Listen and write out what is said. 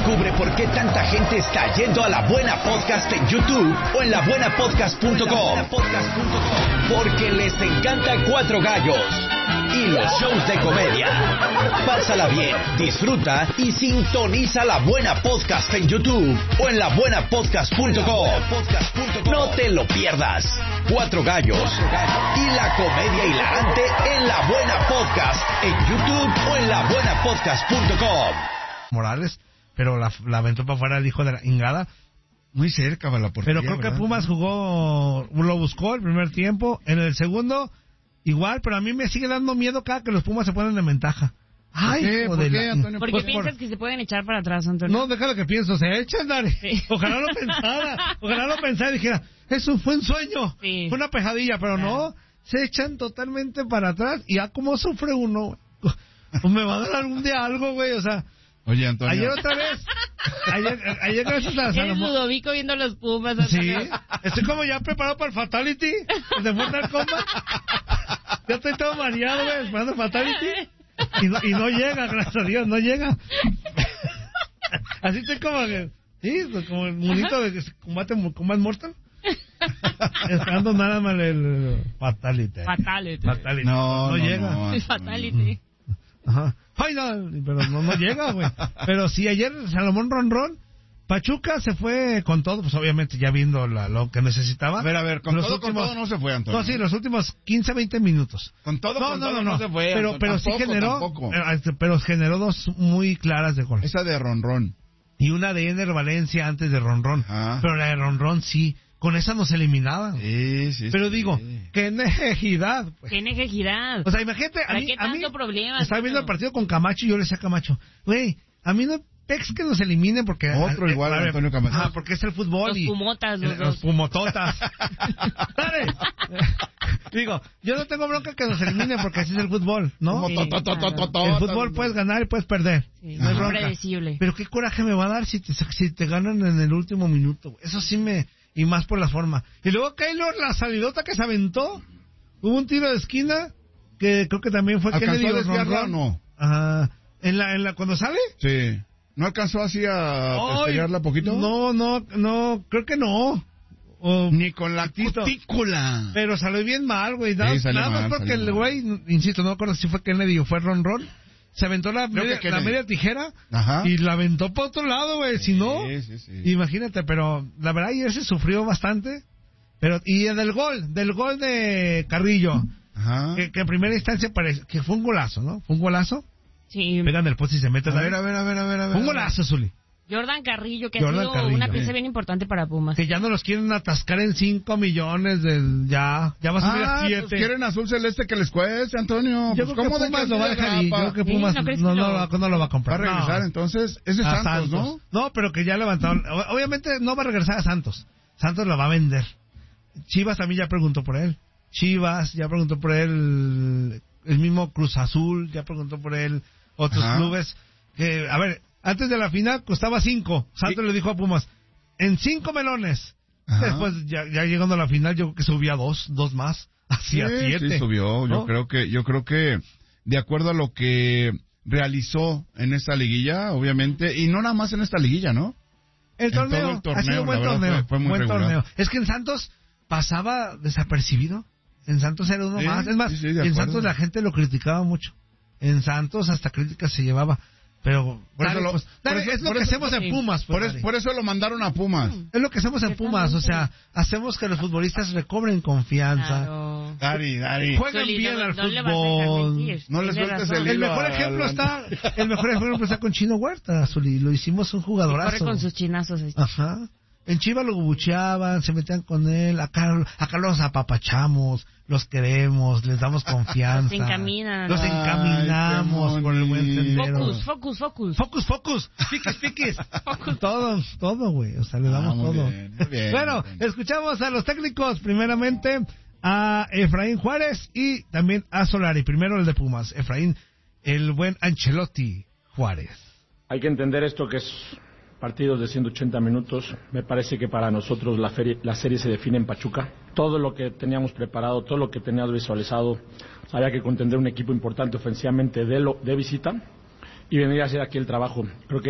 Descubre por qué tanta gente está yendo a La Buena Podcast en YouTube o en labuenapodcast.com. Porque les encanta Cuatro Gallos y los shows de comedia. Pásala bien, disfruta y sintoniza La Buena Podcast en YouTube o en labuenapodcast.com. No te lo pierdas. Cuatro Gallos y la comedia hilarante en La Buena Podcast en YouTube o en labuenapodcast.com. Morales, pero la aventó para afuera el hijo de la ingada. Muy cerca para la portería. Pero creo ¿verdad? que Pumas lo buscó el primer tiempo. En el segundo, igual, pero a mí me sigue dando miedo cada que los Pumas se ponen en ventaja. Ay, ¿Por qué, Antonio? ¿Por qué piensas que se pueden echar para atrás, Antonio? No, déjalo que pienso, se echan, dale. Sí. Ojalá lo pensara y dijera, eso fue un sueño, sí. Fue una pejadilla, pero no, se echan totalmente para atrás y ya como sufre uno, pues me va a dar algún día algo, güey, o sea. Oye, Antonio. Ayer otra vez, ayer gracias a Salomón. Es Ludovico viendo los Pumas. Antonio. Sí, estoy como ya preparado para el Fatality, de Mortal Kombat. Ya estoy todo mareado, güey, esperando el Fatality. Y no llega, gracias a Dios, no llega. Así estoy como como el monito de combate mortal. Esperando nada más el Fatality. No llega. No, el Fatality. Ajá. Final, pero no llega, güey. Pero sí, ayer Salomón Ronrón, Pachuca se fue con todo, pues obviamente ya viendo lo que necesitaba. A ver, con todo no se fue, Antonio. No, sí, los últimos 15, 20 minutos. Con todo no se fue, pero tampoco, sí generó, tampoco. Pero generó dos muy claras de gol. Esa de Ronrón. Y una de Ener Valencia antes de Ronrón. Ajá. Pero la de Ronrón sí, con esa nos eliminaban. Sí. Pero digo, qué necesidad. Pues. Qué necesidad. O sea, imagínate, a mí problema. Estaba viendo el partido con Camacho y yo le decía a Camacho, güey, a mí no pex que nos eliminen porque... Otro igual, Antonio Camacho. Ah, porque es el fútbol. Los pumotas. Los pumototas. ¡Dale! Digo, yo no tengo bronca que nos eliminen porque así es el fútbol, ¿no? Sí, el fútbol puedes ganar y puedes perder. Sí, no es predecible. Pero qué coraje me va a dar si te ganan en el último minuto. Eso sí me... Y más por la forma. Y luego Keylor, la salidota que se aventó. Hubo un tiro de esquina que creo que también fue Kennedy. ¿Alcanzó a desviarla o no? Ajá. ¿En la cuando sale? Sí. ¿No alcanzó así a estrellarla poquito? No, creo que no. Ni con la cutícula. Pero salió bien mal, güey. Nada más porque el güey, insisto, no me acuerdo si fue Kennedy o fue Ronrón. Se aventó la media tijera. Ajá. Y la aventó por otro lado, güey. Si no, imagínate, pero la verdad ayer se sufrió bastante. Pero y del gol de Carrillo, ajá. Que en primera instancia parece que fue un golazo, ¿no? Fue un golazo. Sí. Pegan el poste y se meten. A ver. Un golazo, Zuli. Jordan Carrillo, que ha sido una pieza bien importante para Pumas. Que ya no los quieren atascar en 5 millones ya va a subir a 7. Pues quieren azul celeste que les cueste, Antonio. Yo creo que Pumas lo va a dejar y yo creo que Pumas no lo va a comprar. Va a regresar entonces, es de Santos, ¿no? No, pero que ya levantaron. Obviamente no va a regresar a Santos. Santos lo va a vender. Chivas también ya preguntó por él. Chivas ya preguntó por él. El mismo Cruz Azul ya preguntó por él. Otros clubes que, a ver, antes de la final costaba 5. Santos le dijo a Pumas, en 5 melones. Ajá. Después, ya llegando a la final, yo creo que subía 2 más, hacia 7. Sí, subió. ¿No? Yo creo que, de acuerdo a lo que realizó en esta liguilla, obviamente, y no nada más en esta liguilla, ¿no? El torneo ha sido un buen torneo. Fue muy torneo. Es que en Santos pasaba desapercibido. En Santos era uno más. Es más, en Santos la gente lo criticaba mucho. En Santos hasta críticas se llevaba. Pero es lo que hacemos en Pumas. Por eso lo mandaron a Pumas. Es lo que hacemos en Pumas. O sea, hacemos que los futbolistas recobren confianza. Claro. Dari. Jueguen bien al fútbol. No les sueltes el hilo. El mejor ejemplo está con Chino Huerta, Zuli. Lo hicimos un jugadorazo. Corre con sus chinazos. Ajá. En Chivas lo bucheaban, se metían con él. Acá los apapachamos, los queremos, les damos confianza. Los encaminamos por el buen sendero. Focus. Piquis. Todo, güey. O sea, le damos todo. Bien, bueno, escuchamos a los técnicos. Primeramente a Efraín Juárez y también a Solari. Primero el de Pumas. Efraín, el buen Ancelotti Juárez. Hay que entender esto que es partidos de 180 minutos. Me parece que para nosotros la serie se define en Pachuca. Todo lo que teníamos preparado, todo lo que teníamos visualizado, había que contender un equipo importante ofensivamente de visita y venir a hacer aquí el trabajo. Creo que